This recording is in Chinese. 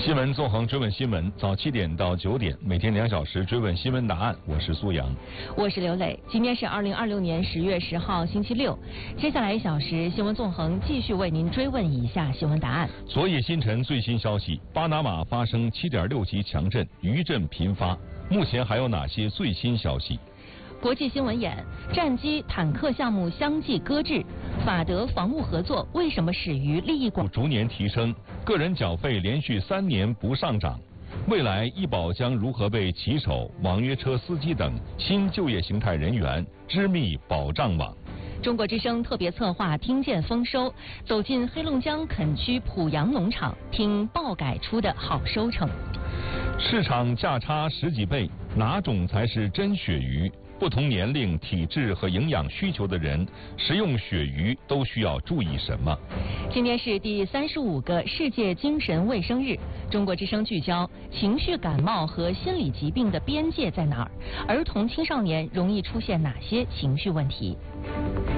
新闻纵横追问新闻，早7点到9点，每天2小时追问新闻答案。我是苏阳， 我是刘磊。今天是2026年10月10号，星期六。接下来1小时，新闻纵横继续为您追问以下新闻答案。 昨夜星辰最新消息：巴拿马发生7.6级强震，余震频发。目前还有哪些最新消息？ 国际新闻眼：战机、坦克项目相继搁置，法德防务合作为什么始于利益广？ 逐年提升，个人缴费连续3年不上涨。未来医保将如何为骑手、网约车司机等新就业形态人员织密保障网？ 中国之声特别策划听见丰收，走进黑龙江垦区濮阳农场，听爆改出的好收成。 市场价差10几倍，哪种才是真鳕鱼？不同年龄、体质和营养需求的人食用鳕鱼都需要注意什么？ 今天是第35个世界精神卫生日，中国之声聚焦情绪感冒和心理疾病的边界在哪儿？儿童青少年容易出现哪些情绪问题？